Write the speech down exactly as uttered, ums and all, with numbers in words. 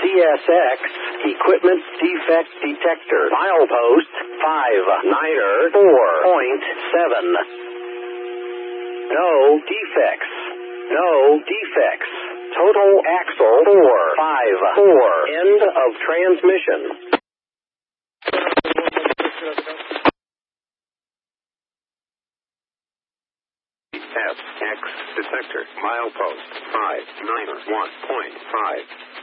C S X Equipment Defect Detector. Milepost five niner four point seven. No defects. No defects. Total axle four five four. End of transmission. S X detector, milepost five niner one point five.